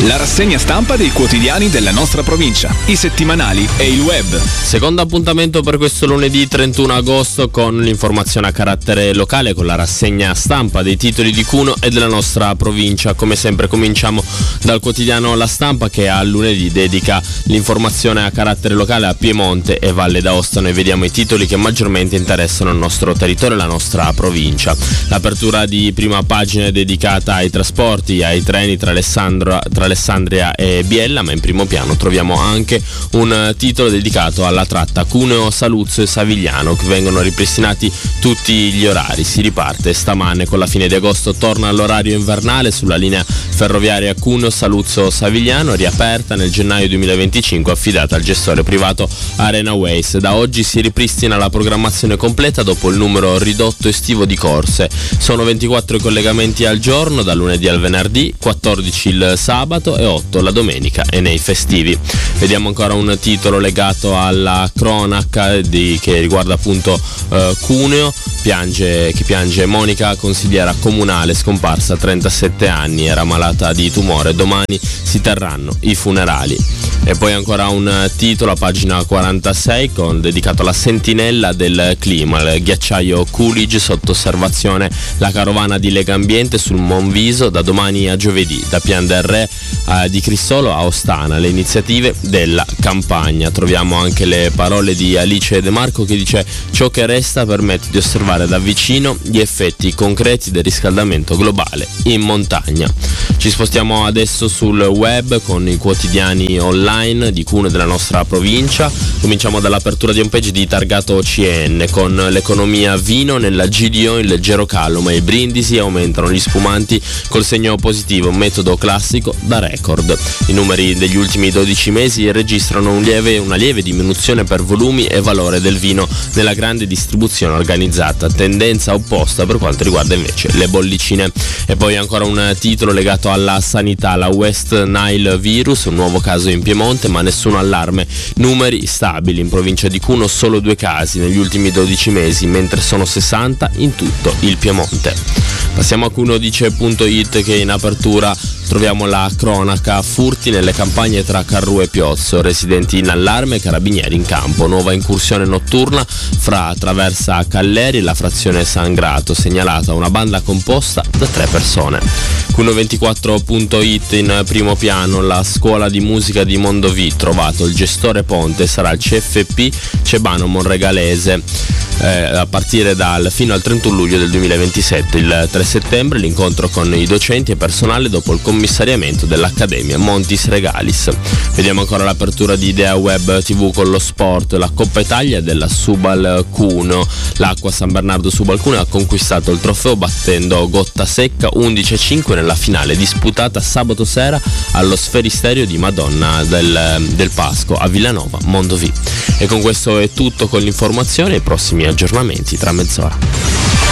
La rassegna stampa dei quotidiani della nostra provincia, i settimanali e il web. Secondo appuntamento per questo lunedì 31 agosto con l'informazione a carattere locale, con la rassegna stampa dei titoli di Cuneo e della nostra provincia. Come sempre cominciamo dal quotidiano La Stampa, che a lunedì dedica l'informazione a carattere locale a Piemonte e Valle d'Aosta. Noi vediamo i titoli che maggiormente interessano il nostro territorio e la nostra provincia. L'apertura di prima pagina è dedicata ai trasporti, ai treni tra Alessandria e Biella, ma in primo piano troviamo anche un titolo dedicato alla tratta Cuneo, Saluzzo e Savigliano, che vengono ripristinati tutti gli orari. Si riparte stamane con la fine di agosto, torna all'orario invernale sulla linea ferroviaria Cuneo, Saluzzo, Savigliano, riaperta nel gennaio 2025, affidata al gestore privato Arena Ways. Da oggi si ripristina la programmazione completa dopo il numero ridotto estivo di corse. Sono 24 i collegamenti al giorno, dal lunedì al venerdì, 14 il sabato e 8 la domenica e nei festivi. Vediamo ancora un titolo legato alla cronaca che riguarda appunto Cuneo. Piange Monica, consigliera comunale, scomparsa a 37 anni, era malata di tumore, domani si terranno i funerali. E poi ancora un titolo a pagina 46 dedicato alla sentinella del clima, il ghiacciaio Coolidge sotto osservazione, la carovana di Legambiente sul Monviso da domani a giovedì, da Pian del Re di Cristolo a Ostana, le iniziative della campagna. Troviamo anche le parole di Alice De Marco, che dice: ciò che resta permette di osservare da vicino gli effetti concreti del riscaldamento globale in montagna. Ci spostiamo adesso sul web con i quotidiani online di Cuneo e della nostra provincia. Cominciamo dall'apertura di homepage di Targato OCN con l'economia vino nella GDO in leggero calo, ma i brindisi aumentano gli spumanti col segno positivo, metodo classico da record. I numeri degli ultimi 12 mesi registrano una lieve diminuzione per volumi e valore del vino nella grande distribuzione organizzata, tendenza opposta per quanto riguarda invece le bollicine. E poi ancora un titolo legato alla sanità, la West Nile virus, un nuovo caso in Piemonte ma nessun allarme, numeri stabili in provincia di Cuneo, solo 2 casi negli ultimi 12 mesi mentre sono 60 in tutto il Piemonte. Passiamo a cuneodice.it, che in apertura troviamo la cronaca: furti nelle campagne tra Carrù e Piozzo, residenti in allarme, carabinieri in campo, nuova incursione notturna fra Traversa Calleri e la frazione San Grato, segnalata una banda composta da 3 persone. Cuno24.it in primo piano, la scuola di musica di Mondovì, trovato il gestore ponte, sarà il CFP Cebano Monregalese a partire fino al 31 luglio del 2027. Il 3 settembre l'incontro con i docenti e personale dopo il commissariamento dell'Accademia Montis Regalis. Vediamo ancora l'apertura di Idea Web TV con lo sport, la Coppa Italia della Subal Cuneo. L'Acqua San Bernardo Subal Cuneo ha conquistato il trofeo battendo Gotta Secca 11-5 nella finale disputata sabato sera allo Sferisterio di Madonna del Pasco a Villanova Mondovì. E con questo è tutto con l'informazione, i prossimi aggiornamenti tra mezz'ora.